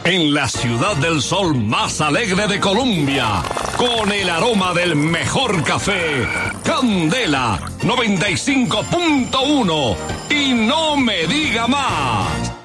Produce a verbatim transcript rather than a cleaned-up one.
en la ciudad del sol más alegre de Colombia, con el aroma del mejor café, Candela noventa y cinco punto uno. Y no me diga más.